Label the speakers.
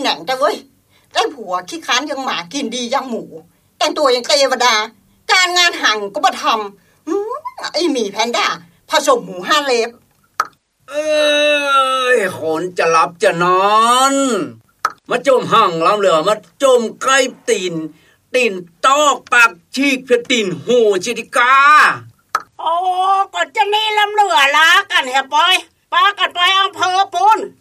Speaker 1: น่งแต่เว้ยได้ผัวขี้ค้านยังหมากินดียังหมูแต่งตัวยังเทวดาการงานห่างก็บ่ทำไอ้หมีแพนด้าผสมหมู5เล็บ
Speaker 2: คนจะหลับจะนอนมาจมห่างล้ำเหลือมาจมใกล้ตีนตอกปากชีกเพื่อตีนหูชิดิกา
Speaker 3: โอ้ก็จะนี่ลำเหลือละกันเฮียปอยป้ากันไปอำเภอปูน